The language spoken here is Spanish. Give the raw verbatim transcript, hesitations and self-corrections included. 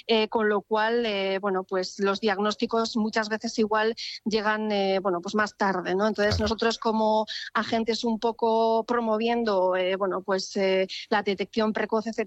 eh, con lo cual, eh, bueno, pues los diagnósticos muchas veces igual llegan, eh, bueno, pues más tarde, ¿no? Entonces Claro. nosotros como agentes un poco promoviendo, eh, bueno, pues eh, la detección precoz, etcétera,